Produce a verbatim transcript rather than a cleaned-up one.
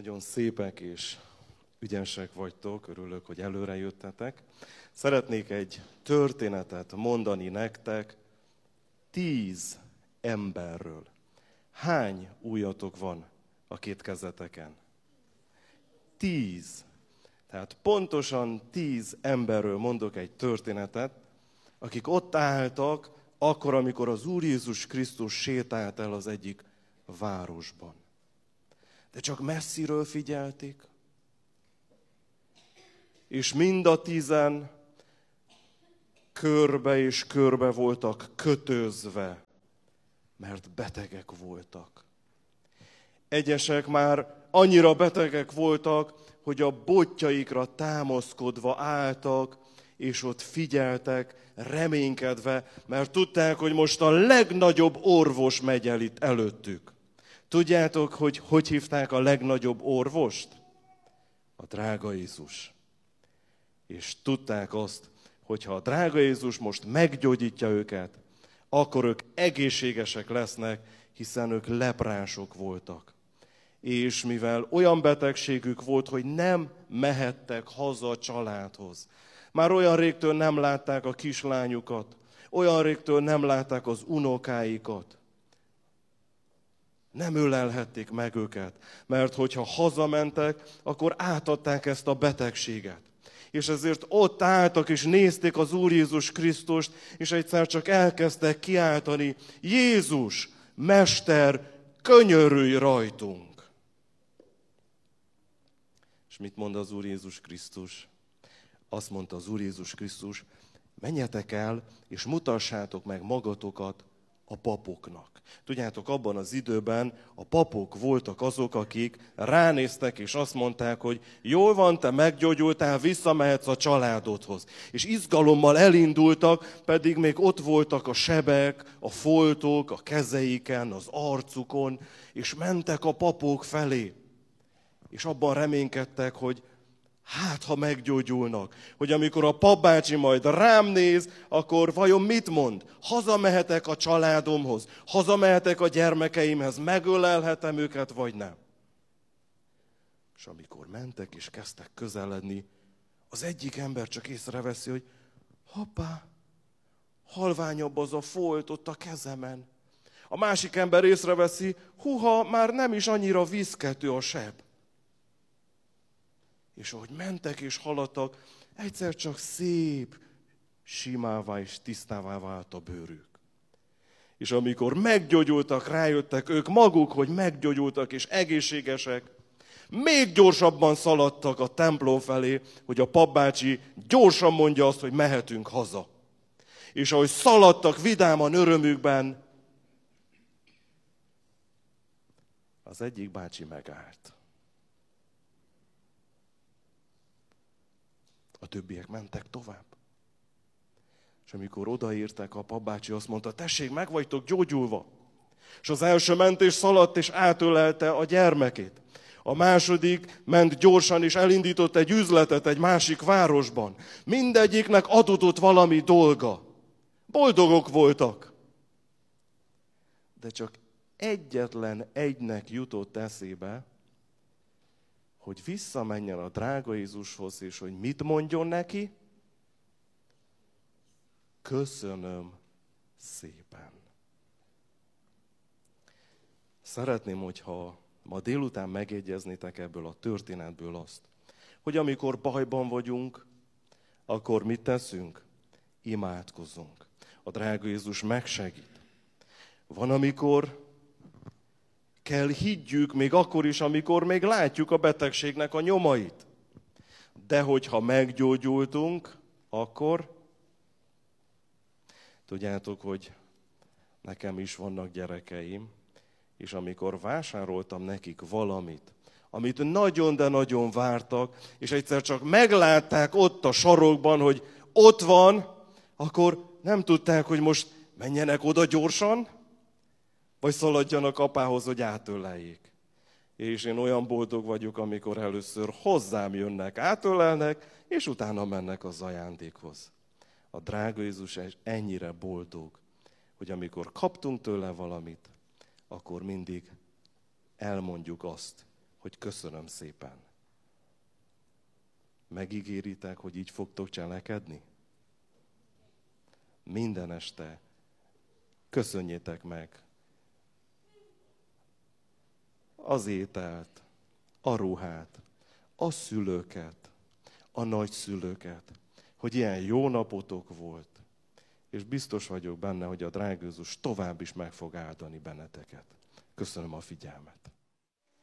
Nagyon szépek és ügyesek vagytok, örülök, hogy előre jöttetek. Szeretnék egy történetet mondani nektek tíz emberről. Hány ujjatok van a két kezeteken? Tíz. Tehát pontosan tíz emberről mondok egy történetet, akik ott álltak, akkor, amikor az Úr Jézus Krisztus sétált el az egyik városban. De csak messziről figyelték, és mind a tízen körbe és körbe voltak kötözve, mert betegek voltak. Egyesek már annyira betegek voltak, hogy a botjaikra támaszkodva álltak, és ott figyeltek, reménykedve, mert tudták, hogy most a legnagyobb orvos megy el itt előttük. Tudjátok, hogy hogy hívták a legnagyobb orvost? A drága Jézus. És tudták azt, hogy ha a drága Jézus most meggyógyítja őket, akkor ők egészségesek lesznek, hiszen ők leprások voltak. És mivel olyan betegségük volt, hogy nem mehettek haza a családhoz. Már olyan régtől nem látták a kislányukat, olyan régtől nem látták az unokáikat. Nem ölelhették meg őket, mert hogyha hazamentek, akkor átadták ezt a betegséget. És ezért ott álltak és nézték az Úr Jézus Krisztust, és egyszer csak elkezdtek kiáltani, Jézus, Mester, könyörülj rajtunk! És mit mond az Úr Jézus Krisztus? Azt mondta az Úr Jézus Krisztus, menjetek el, és mutassátok meg magatokat a papoknak. Tudjátok, abban az időben a papok voltak azok, akik ránéztek, és azt mondták, hogy jól van, te meggyógyultál, visszamehetsz a családodhoz. És izgalommal elindultak, pedig még ott voltak a sebek, a foltok, a kezeiken, az arcukon, és mentek a papok felé. És abban reménykedtek, hogy hát, ha meggyógyulnak, hogy amikor a papbácsi majd rám néz, akkor vajon mit mond? Hazamehetek a családomhoz, hazamehetek a gyermekeimhez, megölelhetem őket, vagy nem? És amikor mentek és kezdtek közeledni, az egyik ember csak észreveszi, hogy hoppá, halványabb az a folt ott a kezemen. A másik ember észreveszi, huha, már nem is annyira viszkető a seb. És ahogy mentek és haladtak, egyszer csak szép, simává és tisztává vált a bőrük. És amikor meggyógyultak, rájöttek ők maguk, hogy meggyógyultak és egészségesek, még gyorsabban szaladtak a templom felé, hogy a papbácsi gyorsan mondja azt, hogy mehetünk haza. És ahogy szaladtak vidáman örömükben, az egyik bácsi megállt. A többiek mentek tovább. És amikor odaértek, a papbácsi azt mondta, tessék, meg vagytok gyógyulva. És az első ment és szaladt és átölelte a gyermekét. A második ment gyorsan és elindított egy üzletet egy másik városban. Mindegyiknek adott valami dolga. Boldogok voltak. De csak egyetlen egynek jutott eszébe, hogy visszamenjen a drága Jézushoz, és hogy mit mondjon neki? Köszönöm szépen. Szeretném, hogyha ma délután megjegyeznétek ebből a történetből azt, hogy amikor bajban vagyunk, akkor mit teszünk? Imádkozunk. A drága Jézus megsegít. Van, amikor kell higgyük, még akkor is, amikor még látjuk a betegségnek a nyomait. De hogyha meggyógyultunk, akkor tudjátok, hogy nekem is vannak gyerekeim, és amikor vásároltam nekik valamit, amit nagyon, de nagyon vártak, és egyszer csak meglátták ott a sarokban, hogy ott van, akkor nem tudták, hogy most menjenek oda gyorsan, vagy szaladjanak apához, hogy átöleljék. És én olyan boldog vagyok, amikor először hozzám jönnek, átölelnek, és utána mennek az ajándékhoz. A drága Jézus ennyire boldog, hogy amikor kaptunk tőle valamit, akkor mindig elmondjuk azt, hogy köszönöm szépen. Megígéritek, hogy így fogtok cselekedni? Minden este köszönjétek meg az ételt, a ruhát, a szülőket, a nagyszülőket, hogy ilyen jó napotok volt. És biztos vagyok benne, hogy a drága Jézus tovább is meg fog áldani benneteket. Köszönöm a figyelmet.